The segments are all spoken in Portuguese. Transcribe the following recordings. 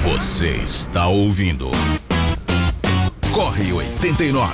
Você está ouvindo Corre 89.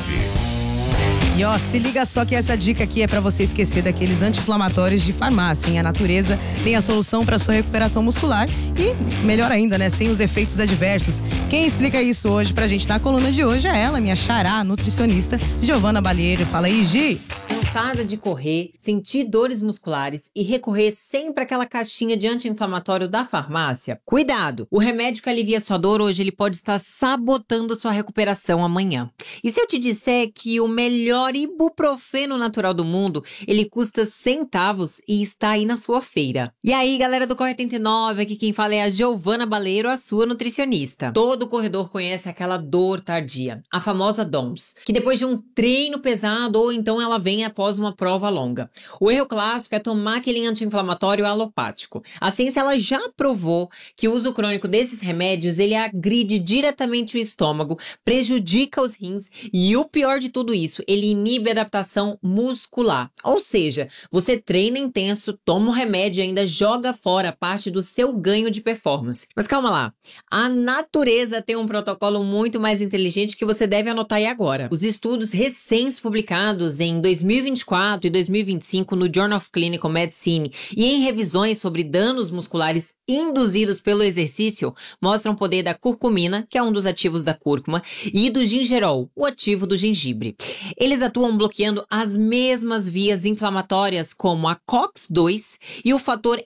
E ó, se liga só que essa dica aqui é pra você esquecer daqueles anti-inflamatórios de farmácia, hein? A natureza tem a solução pra sua recuperação muscular e, melhor ainda, né? Sem os efeitos adversos. Quem explica isso hoje pra gente na coluna de hoje é ela, minha xará, nutricionista, Giovana Balieiro. Fala aí, Gi! Cansada de correr, sentir dores musculares e recorrer sempre àquela caixinha de anti-inflamatório da farmácia? Cuidado! O remédio que alivia sua dor hoje ele pode estar sabotando sua recuperação amanhã. E se eu te disser que o melhor ibuprofeno natural do mundo, ele custa centavos e está aí na sua feira? E aí, galera do Corre 89, aqui quem fala é a Giovana Baleiro, a sua nutricionista. Todo corredor conhece aquela dor tardia, a famosa DOMS, que depois de um treino pesado ou então ela vem após uma prova longa. O erro clássico é tomar aquele anti-inflamatório alopático. A ciência ela já provou que o uso crônico desses remédios ele agride diretamente o estômago, prejudica os rins e o pior de tudo isso, ele inibe a adaptação muscular. Ou seja, você treina intenso, toma o remédio e ainda joga fora parte do seu ganho de performance. Mas calma lá, a natureza tem um protocolo muito mais inteligente que você deve anotar aí agora. Os estudos recentes publicados em 2024 e 2025 no Journal of Clinical Medicine e em revisões sobre danos musculares induzidos pelo exercício mostram o poder da curcumina, que é um dos ativos da cúrcuma, e do gingerol, o ativo do gengibre. Eles atuam bloqueando as mesmas vias inflamatórias como a COX-2 e o fator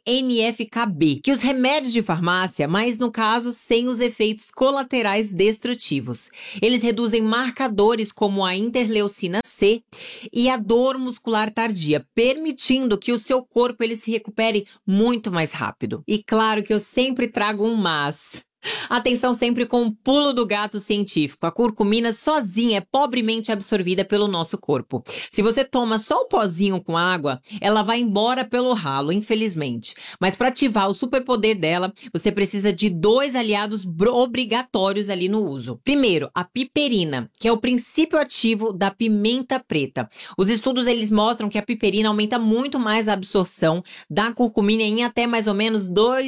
NF-κB, que os remédios de farmácia, mas no caso sem os efeitos colaterais destrutivos. Eles reduzem marcadores como a interleucina C e a dor muscular tardia, permitindo que o seu corpo ele se recupere muito mais rápido. E claro que eu sempre trago um mas. Atenção sempre com o pulo do gato científico. A curcumina sozinha é pobremente absorvida pelo nosso corpo. Se você toma só o pozinho com água, ela vai embora pelo ralo, infelizmente. Mas para ativar o superpoder dela, você precisa de 2 aliados obrigatórios ali no uso. Primeiro, a piperina, que é o princípio ativo da pimenta preta. Os estudos eles mostram que a piperina aumenta muito mais a absorção da curcumina em até mais ou menos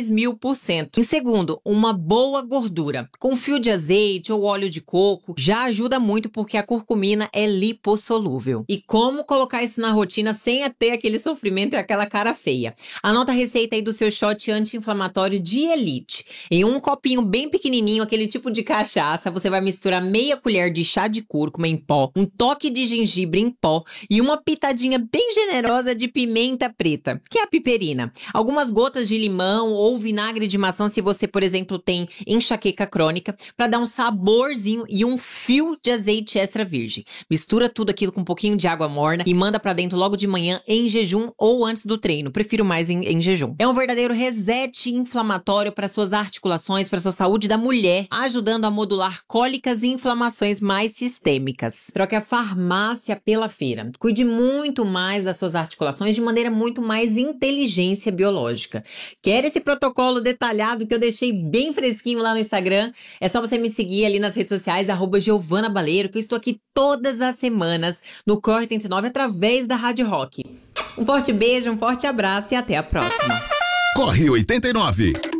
2000%. Em segundo, uma boa gordura. Com fio de azeite ou óleo de coco, já ajuda muito porque a curcumina é lipossolúvel. E como colocar isso na rotina sem ter aquele sofrimento e aquela cara feia? Anota a receita aí do seu shot anti-inflamatório de Elite. Em um copinho bem pequenininho, aquele tipo de cachaça, você vai misturar meia colher de chá de cúrcuma em pó, um toque de gengibre em pó e uma pitadinha bem generosa de pimenta preta, que é a piperina. Algumas gotas de limão ou vinagre de maçã se você, por exemplo, tem enxaqueca crônica, para dar um saborzinho e um fio de azeite extra virgem. Mistura tudo aquilo com um pouquinho de água morna e manda para dentro logo de manhã em jejum ou antes do treino. Prefiro mais em jejum. É um verdadeiro reset inflamatório para suas articulações, para sua saúde da mulher, ajudando a modular cólicas e inflamações mais sistêmicas. Troque a farmácia pela feira. Cuide muito mais das suas articulações de maneira muito mais inteligência biológica. Quer esse protocolo detalhado que eu deixei bem fresquinho lá no Instagram? É só você me seguir ali nas redes sociais, @Giovana Baleiro, que eu estou aqui todas as semanas no Corre 89 através da Rádio Rock. Um forte beijo, um forte abraço e até a próxima. Corre 89.